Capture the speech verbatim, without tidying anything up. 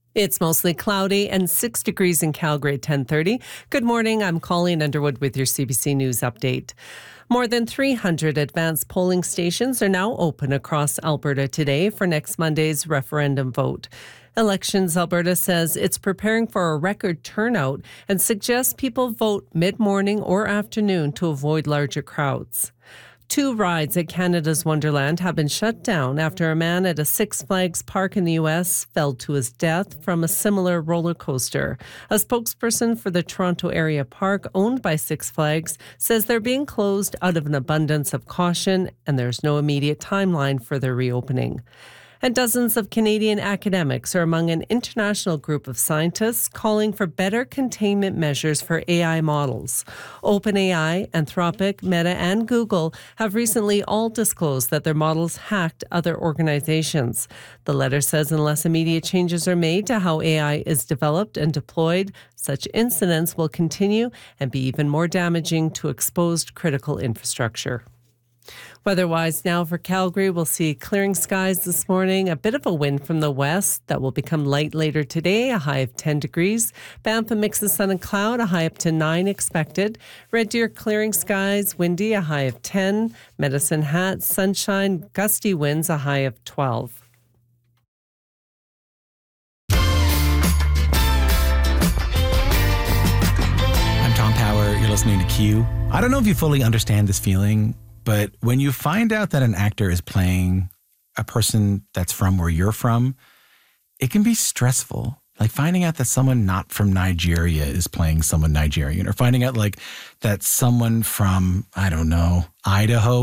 It's mostly cloudy and six degrees in Calgary at ten thirty. Good morning. I'm Colleen Underwood with your C B C News update. More than three hundred advanced polling stations are now open across Alberta today for next Monday's referendum vote. Elections Alberta says it's preparing for a record turnout and suggests people vote mid-morning or afternoon to avoid larger crowds. Two rides at Canada's Wonderland have been shut down after a man at a Six Flags park in the U S fell to his death from a similar roller coaster. A spokesperson for the Toronto area park owned by Six Flags says they're being closed out of an abundance of caution and there's no immediate timeline for their reopening. And dozens of Canadian academics are among an international group of scientists calling for better containment measures for A I models. OpenAI, Anthropic, Meta, and Google have recently all disclosed that their models hacked other organizations. The letter says unless immediate changes are made to how A I is developed and deployed, such incidents will continue and be even more damaging to exposed critical infrastructure. Weather-wise now for Calgary, we'll see clearing skies this morning, a bit of a wind from the west that will become light later today, a high of ten degrees. Banff, a mix of sun and cloud, a high up to nine expected. Red Deer, clearing skies, windy, a high of ten. Medicine Hat, sunshine, gusty winds, a high of twelve. I'm Tom Power. You're listening to Q. I don't know if you fully understand this feeling, but when you find out that an actor is playing a person that's from where you're from, it can be stressful. Like finding out that someone not from Nigeria is playing someone Nigerian, or finding out like that someone from, I don't know, Idaho